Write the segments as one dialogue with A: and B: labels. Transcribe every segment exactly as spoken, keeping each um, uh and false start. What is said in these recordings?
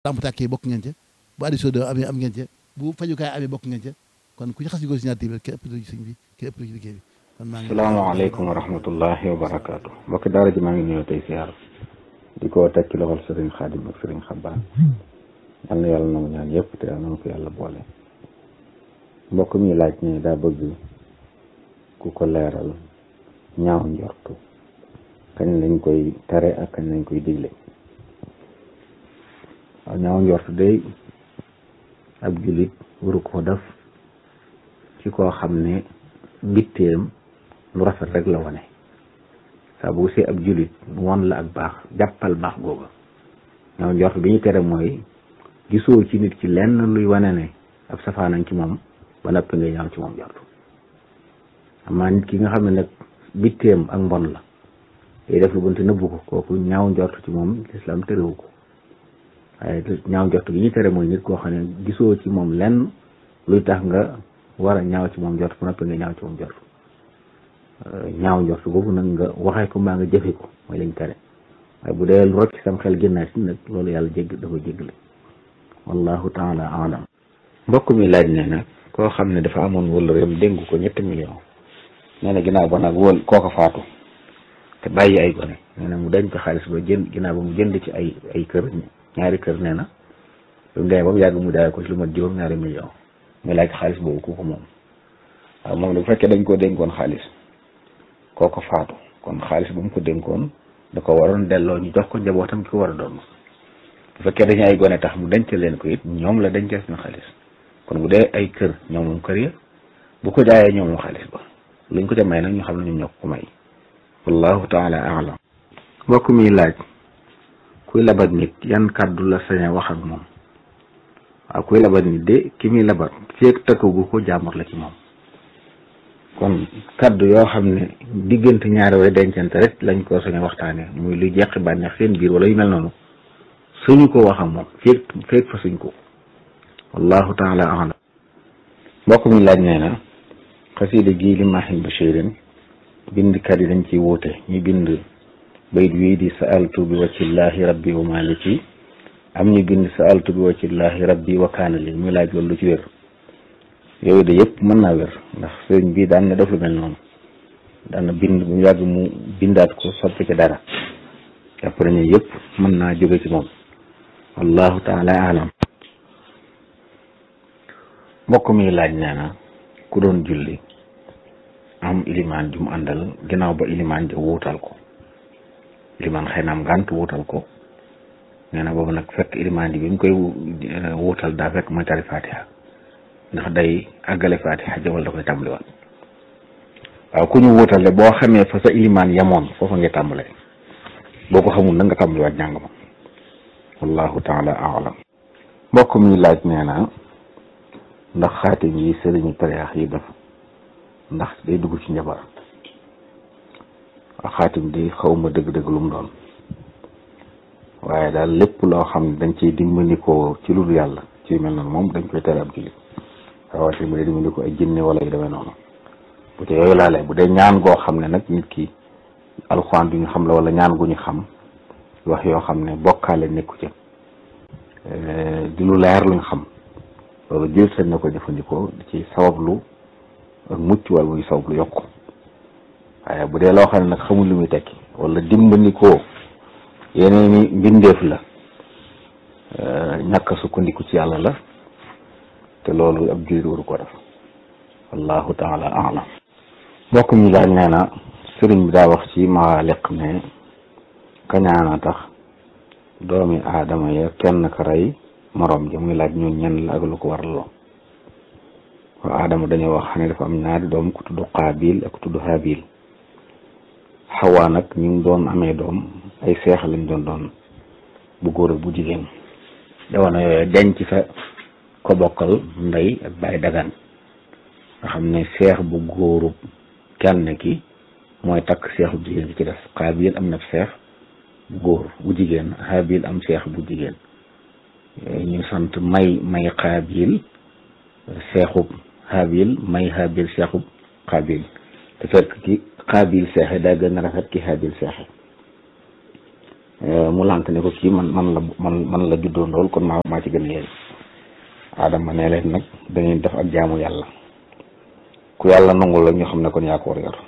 A: lamp tàkkee bokk ngeen ca bu addition de amee am ngeen ca bu fajukaay amee bokk ngeen ca kon ku ci xas yu ko si ñaar téeméer ki ëpp ci sëñ bi ki ëpp ci liggéey bi kon maa ngi
B: salaamaaleykum wa rahmatullahi wa barakaatu mbokki daara ji maa ngi ñëw tey siyaar di ko teg ci loxol sëriñ Xaadim ak sëriñ Xabbaan yal na yàlla nangu ñaan yëpp te yàlla na ko yàlla boole mbokk mi laaj ne daa bëgg ku ko leeral ñaaw njortu kañ lañ koy tere ak kañ lañ koy digle waaw ñaaw njortu day ab jullit waru ko def ci koo xam ne mbitteem lu rafet rek la wane saa bu see ab jullit won la ak baax jàppal baax googa ñaaw njort bi ñu tere mooy gisoo ci nit ki lenn luy wane ne ab safaanañ ci moom ba noppi nga ñaaw ci moom njort amaa nit ki nga xam ne nag bitteem ak mbon la day def lu bonte nëbbu ko kooku ñaaw njort ci moom lislaam terewu ko waaye ñaaw njort bi ñu tere mooy nit koo xam ne gisoo ci moom lenn luy tax nga war a ñaaw ci moom njort ba noppi nga ñaaw ci moom njort ñaaw njort boobu nag nga waxee ko mbaa nga jëfe ko mooy lañ tere waaye bu dee rocc sam xel génnaat si nag loolu yàlla jégg dafa jéggale wallahu taala alam mbokk mi laaj ne nag koo xam ne dafa amoon wala réem dénk ko ñetti million nee na ginnaaw ba nag wóol kooka faatu te bàyyi ay gone nee na mu denc xaalis ba jënd ginnaaw ba mu jënd ci ay ay kër ñaari kër nee na ba mu demee ba mu yàgg mu daay ko ci lu mat juróom ñaari million muy laaj xaalis boobu ku ko moom waaw moom bu fekkee dañ koo dénkoon xaalis kooko faatu kon xaalis bu mu ko dénkoon da ko waroon delloo ñu jox ko njabootam ki ko war a doon bu fekkee dañu ay gone tax mu denc leen ko it ñoom la dencee seen xaalis kon bu dee ay kër ñoom moom kër ya bu ko jaayee ñoom moom xaalis ba luñ ko ca may nag ñu xam ne ñoom ñoo ko may wallahu taala alam mbokk mi laaj kuy labat nit yan kàddu la sañ a wax ak moom waaw kuy labat nit de ki muy labat feeg tëkkagu ko jaamur la ci moom kon kaddu yoo xam ne diggante ñaari way dencante rek lañ ko sañ a waxtaane muy luy jeqi bànneex seen biir wala yu mel noonu suñu ko wax ak moom feeg feeg fa suñ ko wallahu taala alam mbokk mi laaj nee na xasida gii li maahin bashirin bindkat yi dañ ciy wuute ñu bind bayit wii di sa'altu bi waccillahi rabbi wa maliki am ñu bind sa'altu bi waccillahi rabbi wa kaana li muy laaj loolu lu ci wér yooyu de yëpp mën naa wér ndax sëriñ bi daan na def lu mel noonu daan na bind bu yàgg mu bindaat ko soppi ci dara après ñu yëpp mën naa jóge ci moom wallahu taala alam mbokk mi laaj nee na ku doon julli am ilimaan ju mu àndal ginnaaw ba ilimaan ja wuutal ko ilimaan xëy na am gànt wuutal ko nee na boobu nag fekk ilimaan ji bi mu koy wuutal daa fekk mooy tari fatiha ndax day àggale fatiha jawal da koy tàmbaliwaat waaw ku ñu wuutal de boo xamee fa sa ilimaan yamoon foofa ngay tàmbale boo ko xamul na nga tàmbaliwaat jàng ma wallahu taala alam mbokk mi laaj nee na ndax xaatim yi sëriñu tariyaax yi def ndax day dugg ci njabar waaw xaatim day xaw ma dëgg-dëgg lu mu doon waaye daal lépp loo xam ne dañ ciy dimbandikoo ci lu dul yàlla ci mel noonu moom dañ koy tere ab jullit rawatina bu dee dimbandikoo ay jinne wala yu demee noonu bu dee yooyu laalee bu dee ñaan goo xam ne nag nit ki alxuraan du ñu xam la wala ñaan gu ñu xam wax yoo xam ne bokkaale nekku ca di lu leer luñ xam loolu jël seen na ko jëfandikoo di ci sabablu ak mucc wala muy sabablu yokku waaye bu dee loo xam ne nag xamul lu muy tekki wala dimbandikoo yeneen i mbindeef la ñàkk sukkandiku ci yàlla la te loolu ab jullit waru ko def wallahu taala alam mbokk mi laaj nee na sëriñ bi daa wax ci maaliq ne kañaana tax doomi aadama ya kenn ka rey moroom ja muy laaj ñun ñenn la ak lu ko waraloo waaw aadama dañoo wax ne dafa am ñaari doom ku tudd qaabil ak ku tudd haabil xawaa nag ñu ngi doon amee doom ay seex lañ doon doon bu góor ak bu jigéen jamono yooyu denc fa ko bokkal ndey ak baay dagan nga xam ne seex bu góoru kenn ki mooy takk seex bu jigéen ki ci des qaabil am na seex bu góor bu jigéen haabil am seex bu jigéen ñu sant may may qaabil seexub haabil may haabil seexub qaabil te fekk ki qaabil seexe daa gën a rafet ki haabil seexe mu lànk ne ko kii man man la man man la juddoo ndool kon maa maa ci gën a yéen Adama ne leen nag dañuy def ak jaamu yàlla ku yàlla nangul la ñu xam ne kon yaa ko war yor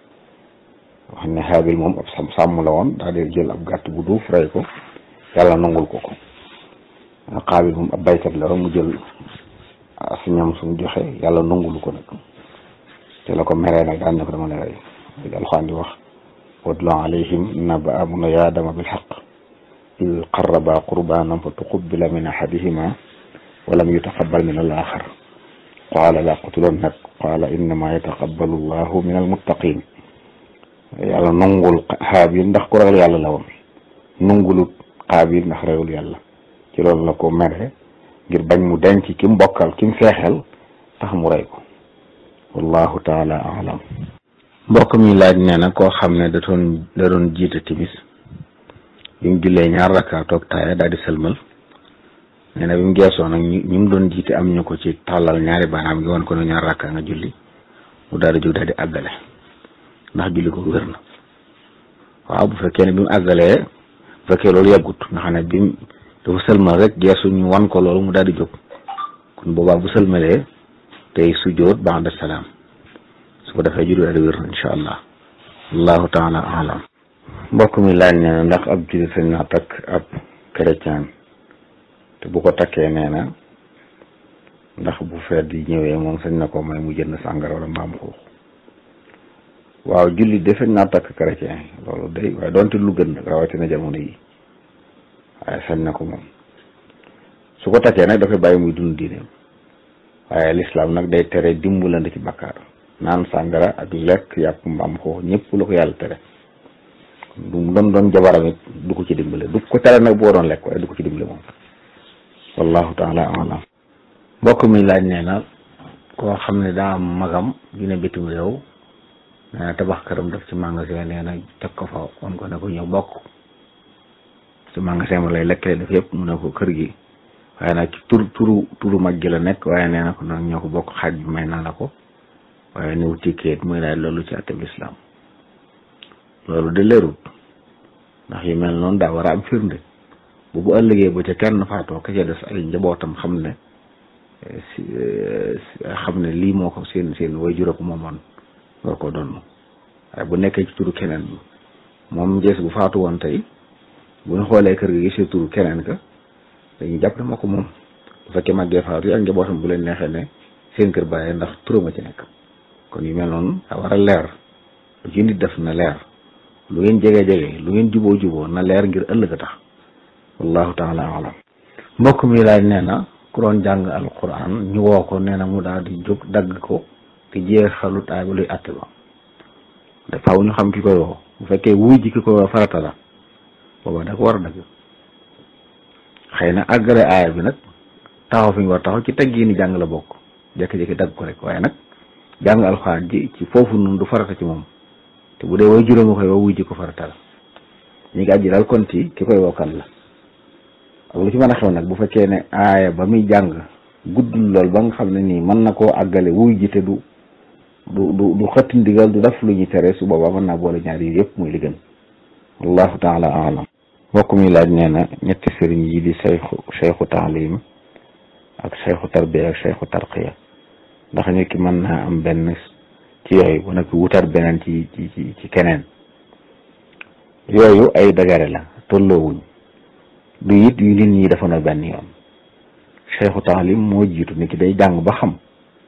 B: wax ne Haabil moom ab sàmm sàmm la woon daal di jël ab gàtt bu duuf rey ko yàlla nangul ko ko Qaabil moom ab baykat la mu jël si ñam sumu joxe yàlla nangulu ko nag te la ko meree nag daan ne ko dama lay rey alxuraan di wax watlu alayhim naba ibnay aadama bilhaq id qarraba qurbanan fa tuqubila min ahadihima wa lam yutaqabbal min al axar qaala la qutulannak qaala innama yataqabbalu llahu min almuttaqin yàlla nangul Haabil ndax ku ragal yàlla la woon nangulut Qaabil ndax ragal yàlla ci loolu la ko mere ngir bañ mu denc ki mu bokkal ki mu feexel tax mu rey ko wallahu taala alam mbokk mi laaj nee na koo xam ne da doon da doon jiite timis bi mu jullee ñaar rakka toog taaya daal di sëlmal nee na bi mu geesoo nag ñu ñu mu doon jiite am ñu ko ci tàllal ñaari baanaam gi woon ko ne ñaar rakka nga julli mu daal di jóg daal di àggale ndax julli ko wér na waaw bu fekkee ne bi mu àggalee bu fekkee loolu yàggut nga xam ne bi mu dafa sëlmal rek geesu ñu wan ko loolu mu daal di jóg kon boobaa bu sëlmalee tey sujjóot ba'da salaam su ko defee julli daal di wér incha allah allahu taala alam mbokk mi laaj nee na ndax ab jullit sañ naa takk ab chrétien te bu ko takkee nee na ndax bu feet yi ñëwee moom sañ na ko may mu jënd sàngara wala mbaam xuux waaw jullit de sañ naa takk chrétien loolu day waaye doonte lu gën nag rawatina jamono yi waaye sañ na ko moom su ko takkee nag dafay bàyyi muy dund diineem waaye lislaam nag day tere dimbalante ci bakkaar naan sàngara ak lekk yàpp mbaam xuux ñëpp lu ko yàlla tere du doon doon jabaram it du ko ci dimbale du ko tere nag boo doon lekk waaye du ko ci dimbale moom wallahu taala alam mbokk mi laaj nee na koo xam ne daa am magam yu ne bitim réew nee na tabax këram def ci magasin nee na teg ko fa on ko ne ko ñëw bokk ci magasin ma lay lekkale def yëpp mu ne ko kër gi waaye nag ci tur turu turu mag gi la nekk waaye nee na ko nag ñoo ko bokk xaaj bi may naa la ko waaye niw ci kayit muy laaj loolu ci àtteb lislaam loolu de leerut ndax yu mel noonu daa war a am firnde bu bu ëllëgee ba ca kenn faatoo ka ca des ay njabootam xam ne si xam ne lii moo ko seen seen way jura ko moomoon war ko doon waaye bu nekkee ci turu keneen bi moom jees bu faatu woon tey bu ñu xoolee kër gi gisee turu keneen ka dañuy jàpp ne moo ko moom bu fekkee màggee faatu yi ak njabootam bu leen neexee ne seen kër bàyyee ndax turama ci nekk kon yu mel noonu daa war a leer lu ci nit def na leer lu ngeen jege jege lu ngeen juboo juboo na leer ngir ëllëg a tax wallahu taala alam mbokk mi laaj nee na ku doon jàng alquran ñu woo ko nee na mu daal di jóg dagg ko te jeexalut aay ba luy àtte ba te faaw ñu xam ki koy woo bu fekkee wuy ji ki koy woo farata la booba da ko war a dagg xëy na àggale aaya bi nag taxaw fi ñu war taxaw ci teggi ni jàng la bokk jékki-jékki dagg ko rek waaye nag jàng alxuraan ji ci foofu noonu du farata ci moom te bu dee way juróomi koy woo wuy ji ko farata la ñu ngi àjji daal kon ci ki koy wokkal la ak lu ci mën a xew nag bu fekkee ne aaya ba muy jàng guddul lool ba nga xam ne nii mën na koo àggale wuy ji te du du du du xëtt ndigal du def lu ñuy tere su boobaa mën naa boole ñaar yi yëpp muy li gën wallahu taala alam mbokk mi laaj nee na ñetti sëriñ yi di sayxu sayxu taalim ak sayxu tarbiya ak sayxu tarqiya ndax nit ki mën naa am benn ci yooyu bu nag wutar beneen ci ci ci ci keneen yooyu ay dagare la tolloowuñ du it yu nit ñi dafa na benn yoon sayxu taalim moo jiitu nit ki day jàng ba xam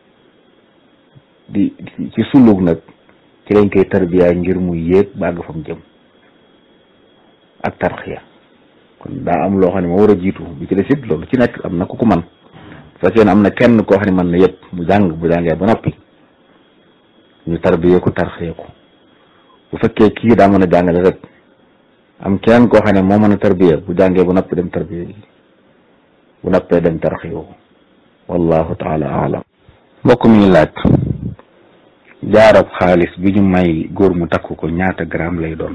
B: di ci sulug nag ci lañ koy tarbiya ngir mu yéeg ba àgg fa mu jëm ak tarxiya kon daa am loo xam ne moo war a jiitu bi ci des it loolu ci nekk am na ku ko man fekkee ne am na kenn koo xam ne mën na yëpp mu jàng bu jàngee ba noppi ñu tarbiya ko tarxiya ko bu fekkee kii daa mën a jàngale rek am kenn koo xam ne moo mën a tarbiya bu jàngee ba noppi dem tarbiya bu noppee dem tarxiya ko wallahu taala alam mbokk mi laaj jaarab xaalis bi ñu may góor mu takk ko ñaata gramme lay doon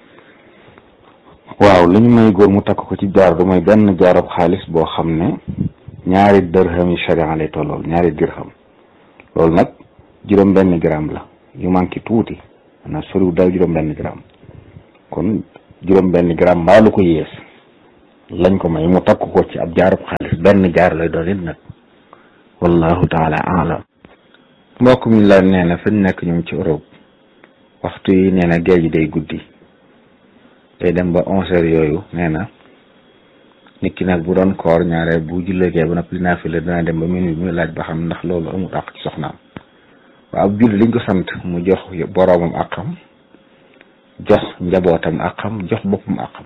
B: waaw li ñu may góor mu takk ko ci jaar du mooy benn jaarab xaalis boo xam ne ñaari dirham yi sharia lay tollool ñaari dirham loolu nag juróom benn gramme la yu manqué tuuti maanaam soriw daal juróom benn gramme kon juróom benn gramme mbaa lu ko yées lañ ko may mu takk ko ci ab jaarub xaalis benn jaar lay doon it nag wallahu taala alam. mbokk mi la nee na fañ nekk ñoom ci Europe waxtu yi nee na géej gi day guddi day dem ba onze heures yooyu nee na nit ki nag bu doon koor ñaare bu jullegee ba noppi dinaa fi la dina dem ba minuit mi laaj ba xam ndax loolu amul àq ci soxnaam. waaw ab julli liñ ko sant mu jox boroomam àqam jox njabootam àqam jox boppam àqam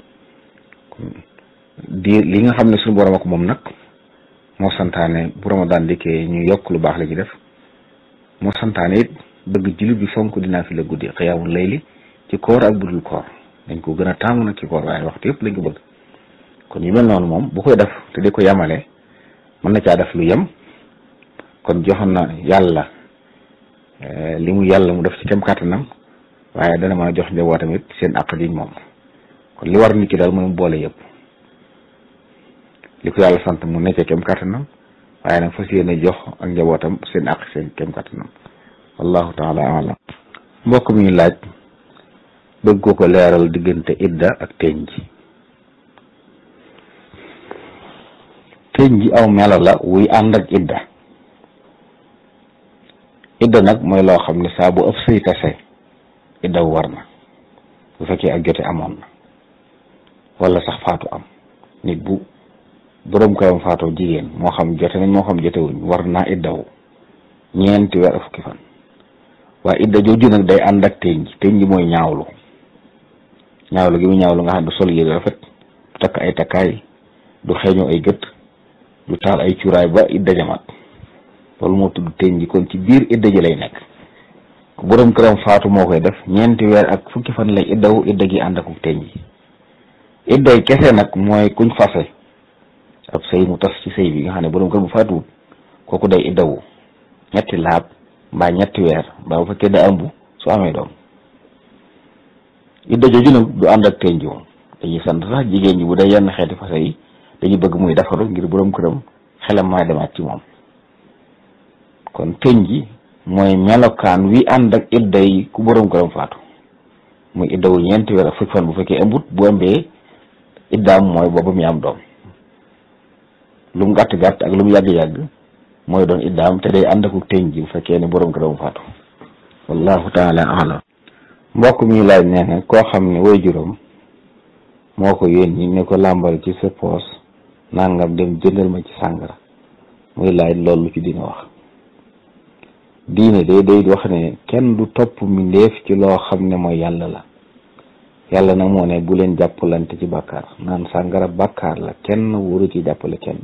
B: di li nga xam ne suñu boroom ak moom nag moo santaane bu Ramadan dikkee ñu yokk lu baax la ci def moo santaane it bëgg jullit bi fonk dinaa fi la guddi xiyaamul layli ci koor ak budul koor dañ ko gën a taamu nag ci koor waaye waxtu yëpp lañ ko bëgg kon yu mel noonu moom bu koy def te di ko yemale mën na caa def lu yem kon joxoon na yàlla li mu yàlla mu def ci kem kàttanam waaye dana mën a jox njaboot tamit seen àq diñ moom kon li war nit ki daal mooy mu boole yëpp li ko yàlla sant mu nekkee kem kàttanam waaye nag fas yéene jox ak njabootam seen àq seen kem kàttanam wallahu taala alam. mbokk mi laaj bëgg ko ko leeral diggante idda ak teñ ji. teñ ji aw melo la wuy ànd ak idda idda nag mooy loo xam ne saa bu ëpp sëy tase idda war na bu fekkee ak jote amoon na wala sax faatu am nit bu boroom këram faatoo jigéen moo xam jote nañ moo xam jotewuñ war naa iddawu ñeenti weer ak fukki fan waaye idda jooju nag day ànd ak teñ ji teñ ji mooy ñaawlu ñaawlu gi mu ñaawlu nga xam du sol yére rafet du takk ay takkaay du xeeñoo ay gët du taal ay cuuraay ba idda jamaat loolu moo tudd teñ ji kon ci biir idda ji lay nekk ku boroom këram faatu moo koy def ñeenti weer ak fukki fan lay iddawu idda gi ànd ak teñ ji idday kese nag mooy kuñ fase ab sëy mu tas ci sëy bi nga xam ne boroom kër bu faatuwut kooku day iddawu ñetti laab mbaa ñetti weer mbaa bu fekkee da ëmb su amee doom idda jooju nag du ànd ak teñ ji moom dañuy sant sax jigéen ñi bu dee yenn xeeti fase yi dañuy bëgg muy defaru ngir boroom këram xelam maa demaat ci moom kon teñ ji mooy melokaan wi ànd ak idda yi ku boroom këram faatu muy iddawu ñeenti weer ak fukki fan bu fekkee ëmbut bu ëmbee iddaam mooy booba mi am doom lu mu gàtt gàtt ak lu mu yàgg-yàgg mooy doon iddaam te day ànd ak teñ ji bu fekkee ne boroom këram faatu wallahu taala alam. mbokk mi laaj nee na koo xam ne way juróom moo ko yónni ne ko làmbal ci sa poos nangam dem jëndal ma ci sàngara muy laaj loolu ci dina wax. diine day day wax ne kenn du topp mbindeef ci loo xam ne mooy yàlla la yàlla nag moo ne bu leen jàppalante ci bàkkaar naan sàngara bàkkaar la kenn waru ci jàppale kenn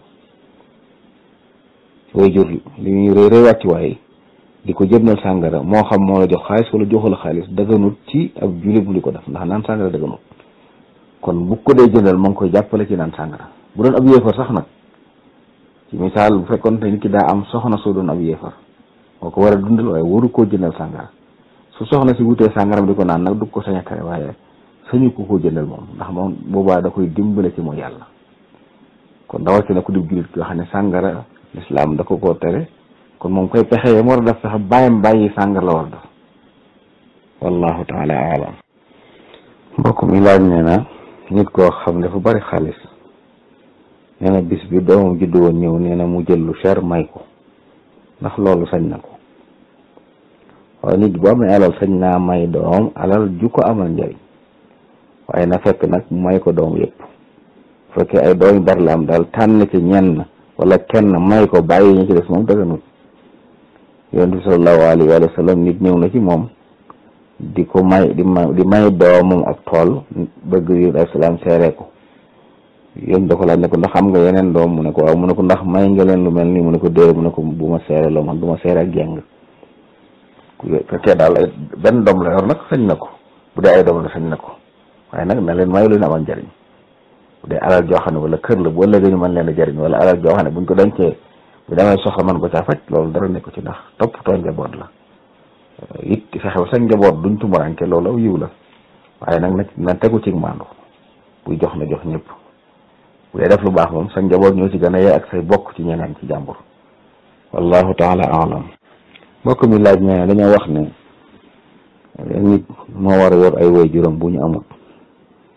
B: way jur li ñuy rëy rëy wàcc waaye di ko jëndal sàngara moo xam moo la jox xaalis wala joxu la xaalis dëgganut ci ab jullit bu li ko def ndax naan sàngara dëgganut kon bu ko dee jëndal moo ngi koy jàppale ci naan sàngara bu doon ab yéefar sax nag ci misaal bu fekkoon te nit ki daa am soxna soo doon ab yéefar moo ko war a dundal waaye waru koo jëndal sàngara su soxna si wutee sàngaram di ko naan nag du ko sañ a tere waaye sañu ko koo jëndal moom ndax moom boobaa da koy dimbale ci mooy yàlla kon rawatina ku dib jullit yoo xam ne sàngara lislaam da ko koo tere kon moom koy pexe yam war a def sax bàyyam bàyyi sàngara la war a def wallahu taala alam. mbokk mi laaj nee na nit koo xam dafa bari xaalis nee na bis bi doomam juddu woon ñëw nee na mu jël lu cher may ko ndax loolu sañ na ko waaye nit bu amee alal sañ naa may doom alal ju ko amal njëriñ waaye na fekk nag mu may ko doom yëpp bu fekkee ay doom yu bari la am daal tànn ci ñenn wala kenn may ko bàyyi ñu ci des moom dëgganut yonent bi sallallahu alayhi wa sallam nit ñëw na ci moom di ko may di may di may doomam ak tool bëgg yu alayhi salaam seere ko yéen da ko laaj ne ko ndax am nga yeneen doom mu ne ko waaw mu ne ko ndax may nga leen lu mel nii mu ne ko déedéet mu ne ko bu ma seere loo man du ma seere ak jeng fekkee daal ay benn doom la yor nag sañ na ko bu dee ay doom la sañ na ko waaye nag na leen may lu ñu amal njëriñ bu dee alal joo xam ne wala kër la bu ëllëgee ñu mën leen a jëriñ wala alal joo xam ne buñ ko dencee bu demee soxla man ko caa faj loolu dara nekk ci ndax toppatoo njaboot la it fexe ba sa njaboot duñ tumuranke loolu aw yiw la waaye nag na na tegu ci maandu buy jox na jox ñëpp bu dee def lu baax moom sa njaboot ñoo ci gën a yee ak say bokk ci ñeneen ci jàmbur wallahu taala alam. mbokk mi laaj ne dañoo wax ne nit moo war a yor ay way juróom bu ñu amul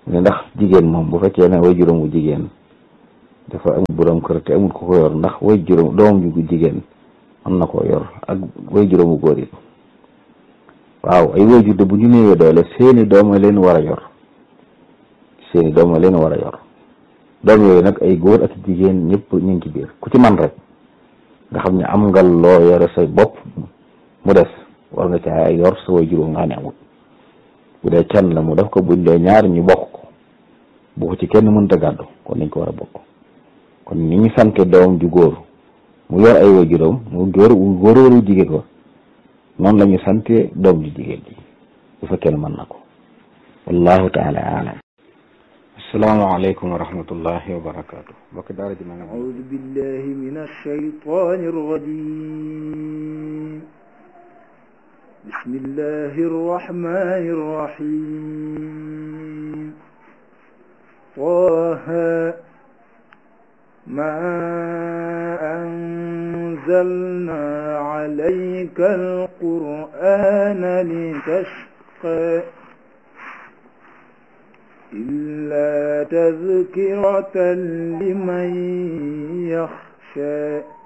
B: ne ndax jigéen moom bu fekkee ne way juróom wu jigéen dafa am borom kër te amul ko ko yor ndax way juróom doomam ju jigéen mën na koo yor ak way juróom wu góor it waaw ay way jur de bu ñu néewee doole seeni doom a leen war a yor seeni doom a leen war a yor doom yooyu nag ay góor ak jigéen ñëpp ñu ngi ci biir ku ci man rek nga xam ne am nga loo yore sa bopp mu des war nga caa yor sa way juróom nga ne amul bu dee kenn la mu def ko buñ dee ñaar ñu bokk ko bu ko ci kenn mënta gàddu kon nañ ko war a bokk kon ni ñu sante doom ju góor mu yor ay way juróom mu góor wu góor waru jigéen ko noonu la ñu sante doom ju jigéen ji bu fekkee ne mën na ko wallahu taala alam asalaamaaleykum wa rahmatullahi wa barakaatu mbokk daara ji ma nga
C: audu billahi min alshaytani arrajim bismillahi arrahmani arrahim taha ma anzalna alayka alqur'ana litashqa إلا تذكرة لمن يخشى